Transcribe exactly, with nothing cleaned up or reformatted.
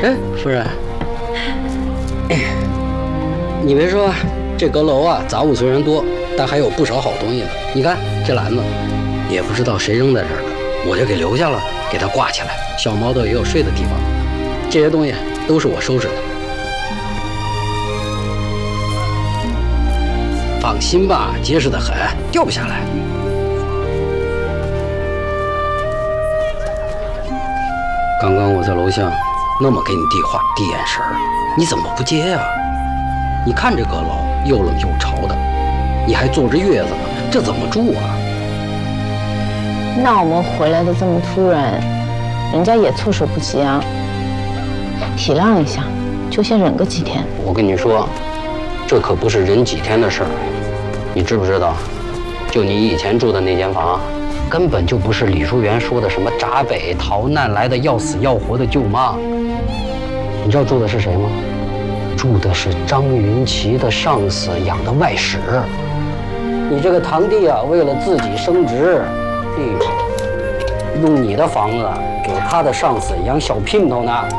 哎，夫人，哎，你别说，这阁楼啊，杂物虽然多，但还有不少好东西呢。你看这篮子，也不知道谁扔在这儿的，我就给留下了，给它挂起来。小毛豆也有睡的地方。这些东西都是我收拾的。放心吧，结实的很，掉不下来。刚刚我在楼下那么给你递话递眼神儿，你怎么不接呀？你看这阁楼又冷又潮的，你还坐着月子呢，这怎么住啊？ 那我们回来的这么突然，人家也措手不及啊，体谅一下，就先忍个几天。 我跟你说，这可不是忍几天的事儿，你知不知道？就你以前住的那间房，根本就不是李淑媛说的什么闸北逃难来的要死要活的舅妈。你知道住的是谁吗？住的是张云奇的上司养的外使。你这个堂弟啊，为了自己升职，嘿，用你的房子给他的上司养小姘头呢。